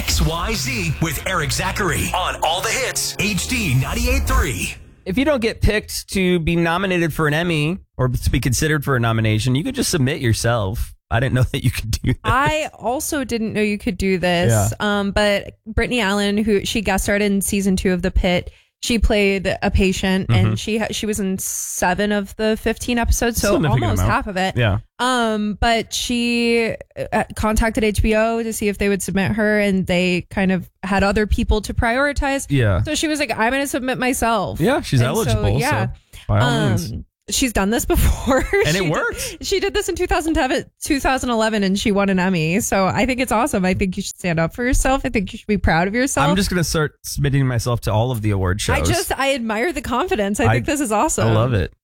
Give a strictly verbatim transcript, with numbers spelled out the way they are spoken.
X Y Z with Eric Zachary on All the Hits, H D ninety-eight point three. If you don't get picked to be nominated for an Emmy or to be considered for a nomination, you could just submit yourself. I didn't know that you could do this. I also didn't know you could do this. Yeah. Um, but Brittany Allen, who she guest starred in season two of The Pitt, she played a patient, Mhm. and she ha- she was in seven of the fifteen episodes, so Significant almost amount. half of it. Yeah. Um, but she uh, contacted H B O to see if they would submit her, and they kind of had other people to prioritize. Yeah. So she was like, "I'm going to submit myself." Yeah, she's And eligible. So, yeah. So by all means. Um, she's done this before. And it She worked. Did, she did this in two thousand eleven and she won an Emmy. So I think it's awesome. I think you should stand up for yourself. I think you should be proud of yourself. I'm just going to start submitting myself to all of the award shows. I just, I admire the confidence. I, I- think this is awesome. I love it.